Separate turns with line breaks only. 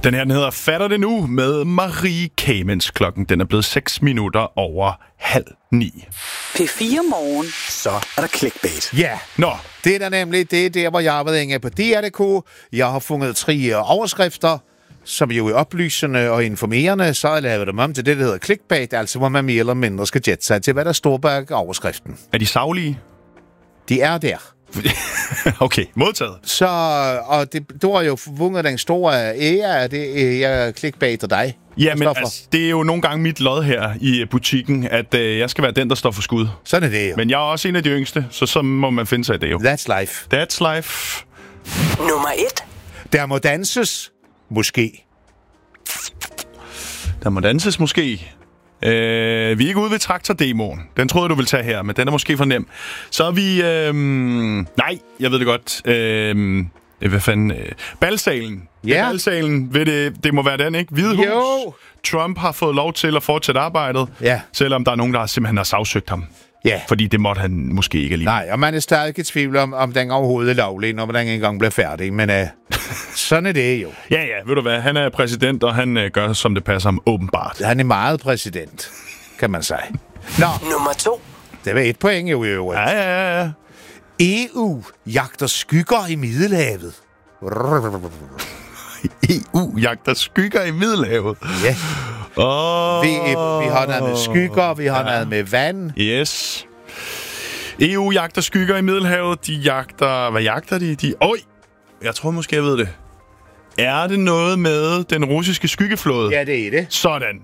Den her, den hedder Fatter det nu med Marie Kamens. Klokken den er blevet 6 minutter over 8:30.
P4 Morgen.
Så er der clickbait.
Ja, det er der nemlig. Det er der, hvor jeg har været inde på DR.dk. Jeg har fundet 3 overskrifter, som jo er oplysende og informerende. Så har jeg lavet dem om til det, der hedder clickbait, altså hvor man mere eller mindre skal jette sig til, hvad der står bag overskriften.
Er de saglige?
De er der.
Okay, modtaget.
Så, og du har jo vundet den store ære af det, jeg clickbaiter dig.
Ja, men altså, det er jo nogle gange mit lod her i butikken, at jeg skal være den, der står for skud.
Sådan er det jo.
Men jeg er også en af de yngste, så må man finde sig i det jo.
That's life.
That's life.
Nummer 1.
Der må danses. Måske.
Der må danses måske. Vi er ikke ude ved traktordemoen. Den troede du ville tage her, men den er måske for nem. Så er vi... nej, jeg ved det godt. Hvad fanden? Balsalen.
Ja.
Balsalen, det må være den, ikke? Hvide Hus.
Jo.
Trump har fået lov til at fortsætte arbejdet,
Ja.
selvom der er nogen, der simpelthen har sagsøgt ham.
Ja.
Fordi det måtte han måske ikke alligevel.
Nej, og man er stadig i tvivl om den overhovedet er lovlig, når den engang bliver færdig. Men sådan er det jo.
Ja, ved du hvad? Han er præsident, og han gør, som det passer ham, åbenbart.
Han er meget præsident, kan man sige.
Nummer 2.
Det var 1 point jo i øvrigt.
Ja.
EU jagter skygger i Middelhavet.
EU jagter skygger i Middelhavet.
Ja.
Vi
Vi har noget med skygger, vi har noget med vand.
Yes. EU jagter skygger i Middelhavet. De jagter... Hvad jagter de? Jeg tror måske, jeg ved det. Er det noget med den russiske skyggeflåde?
Ja, det er det.
Sådan.